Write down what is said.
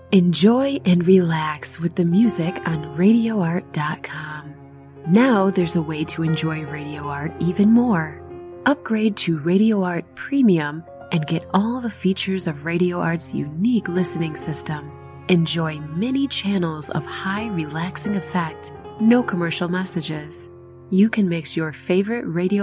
Enjoy and relax with the music on RadioArt.com. Now there's a way to enjoy Radio Art even more. Upgrade to Radio Art Premium and get all the features of Radio Art's unique listening system. Enjoy many channels of high relaxing effect, no commercial messages. You can mix your favorite Radio